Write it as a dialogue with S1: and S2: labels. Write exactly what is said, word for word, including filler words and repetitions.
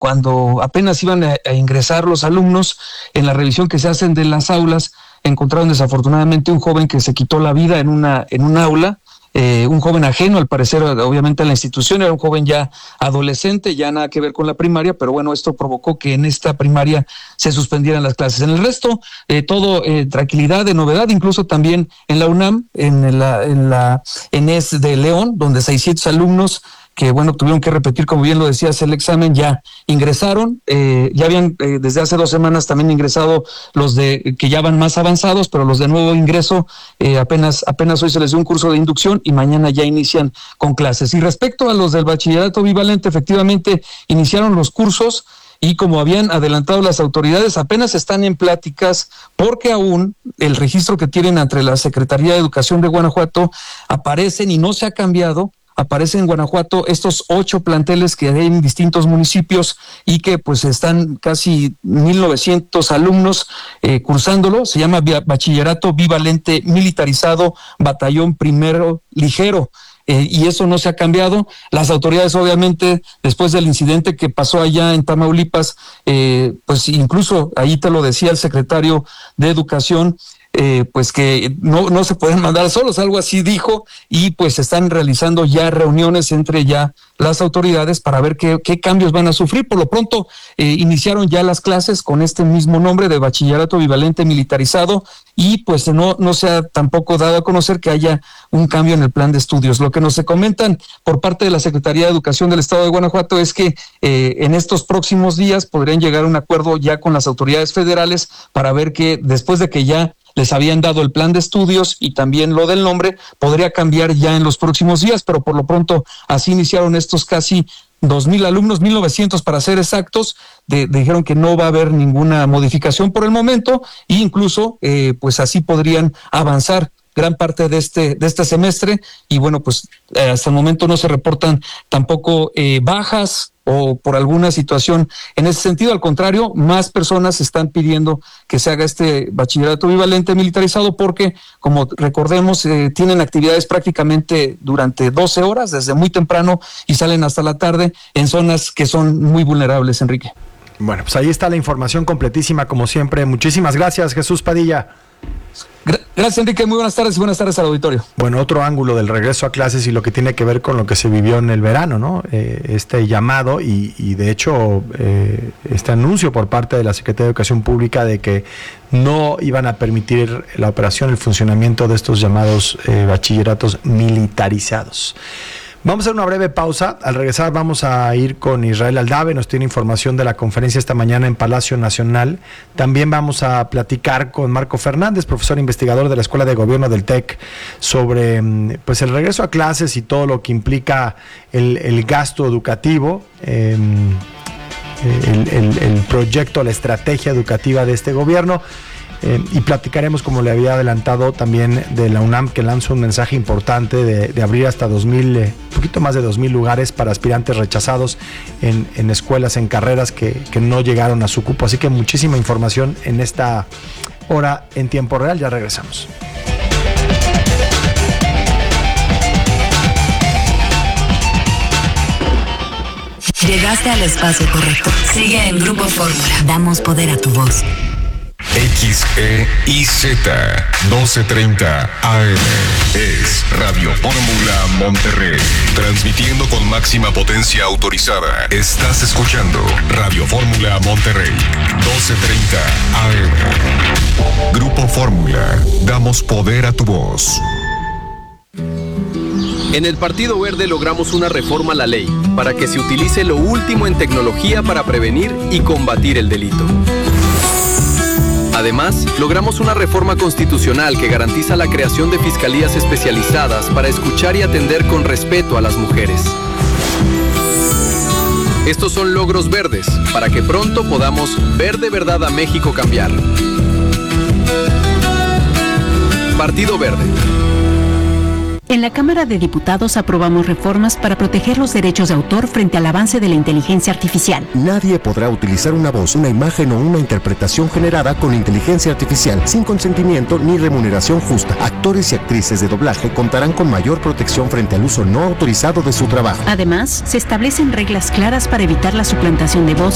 S1: cuando apenas iban a, a ingresar los alumnos, en la revisión que se hacen de las aulas, encontraron desafortunadamente un joven que se quitó la vida en una, en un aula. Eh, un joven ajeno, al parecer, obviamente a la institución, era un joven ya adolescente, ya nada que ver con la primaria, pero bueno, esto provocó que en esta primaria se suspendieran las clases. En el resto, eh, todo eh, tranquilidad, de novedad, incluso también en la UNAM, en la, en la ENES de León, donde seiscientos alumnos que, bueno, tuvieron que repetir, como bien lo decías, el examen, ya ingresaron, eh, ya habían eh, desde hace dos semanas también ingresado los de que ya van más avanzados, pero los de nuevo ingreso eh, apenas, apenas hoy se les dio un curso de inducción y mañana ya inician con clases. Y respecto a los del bachillerato bivalente, efectivamente iniciaron los cursos, y como habían adelantado las autoridades, apenas están en pláticas porque aún el registro que tienen entre la Secretaría de Educación de Guanajuato aparecen y no se ha cambiado. Aparecen en Guanajuato estos ocho planteles que hay en distintos municipios y que pues están casi mil novecientos alumnos eh, cursándolo. Se llama Bachillerato Bivalente Militarizado Batallón Primero Ligero. Eh, y eso no se ha cambiado. Las autoridades, obviamente, después del incidente que pasó allá en Tamaulipas, eh, pues incluso ahí te lo decía el secretario de Educación, Eh, pues que no, no se pueden mandar solos, algo así dijo, y pues están realizando ya reuniones entre ya las autoridades para ver qué, qué cambios van a sufrir. Por lo pronto eh, iniciaron ya las clases con este mismo nombre de Bachillerato Bivalente Militarizado, y pues no, no se ha tampoco dado a conocer que haya un cambio en el plan de estudios. Lo que nos se comentan por parte de la Secretaría de Educación del Estado de Guanajuato es que eh, en estos próximos días podrían llegar a un acuerdo ya con las autoridades federales para ver que después de que ya les habían dado el plan de estudios y también lo del nombre, podría cambiar ya en los próximos días, pero por lo pronto así iniciaron estos casi dos mil alumnos, mil novecientos para ser exactos. De, dijeron que no va a haber ninguna modificación por el momento, e incluso eh, pues así podrían avanzar gran parte de este de este semestre, y bueno, pues eh, hasta el momento no se reportan tampoco eh, bajas o por alguna situación en ese sentido. Al contrario, más personas están pidiendo que se haga este bachillerato bivalente militarizado porque, como recordemos, eh, tienen actividades prácticamente durante doce horas, desde muy temprano y salen hasta la tarde en zonas que son muy vulnerables, Enrique.
S2: Bueno, pues ahí está la información completísima, como siempre. Muchísimas gracias, Jesús Padilla.
S1: Gracias, Enrique. Muy buenas tardes y buenas tardes al auditorio.
S2: Bueno, otro ángulo del regreso a clases y lo que tiene que ver con lo que se vivió en el verano, ¿no? Eh, este llamado y, y de hecho eh, este anuncio por parte de la Secretaría de Educación Pública de que no iban a permitir la operación, el funcionamiento de estos llamados eh, bachilleratos militarizados. Vamos a hacer una breve pausa. Al regresar vamos a ir con Israel Aldave, nos tiene información de la conferencia esta mañana en Palacio Nacional. También vamos a platicar con Marco Fernández, profesor investigador de la Escuela de Gobierno del TEC, sobre pues el regreso a clases y todo lo que implica el, el gasto educativo, eh, el, el, el proyecto, la estrategia educativa de este gobierno. Eh, y platicaremos, como le había adelantado, también de la UNAM, que lanza un mensaje importante de, de abrir hasta dos mil, un eh, poquito más de dos mil lugares para aspirantes rechazados en, en escuelas, en carreras que, que no llegaron a su cupo. Así que muchísima información en esta hora en tiempo real. Ya regresamos.
S3: Llegaste al espacio correcto. Sigue en Grupo Fórmula. Damos poder a tu voz.
S4: X E I Z doce treinta A M es Radio Fórmula Monterrey, transmitiendo con máxima potencia autorizada. Estás escuchando Radio Fórmula Monterrey, doce treinta A M. Grupo Fórmula, damos poder a tu voz.
S5: En el Partido Verde logramos una reforma a la ley para que se utilice lo último en tecnología para prevenir y combatir el delito. Además, logramos una reforma constitucional que garantiza la creación de fiscalías especializadas para escuchar y atender con respeto a las mujeres. Estos son logros verdes, para que pronto podamos ver de verdad a México cambiar. Partido Verde.
S6: En la Cámara de Diputados aprobamos reformas para proteger los derechos de autor frente al avance de la inteligencia artificial.
S7: Nadie podrá utilizar una voz, una imagen o una interpretación generada con inteligencia artificial sin consentimiento ni remuneración justa. Actores y actrices de doblaje contarán con mayor protección frente al uso no autorizado de su trabajo.
S6: Además, se establecen reglas claras para evitar la suplantación de voz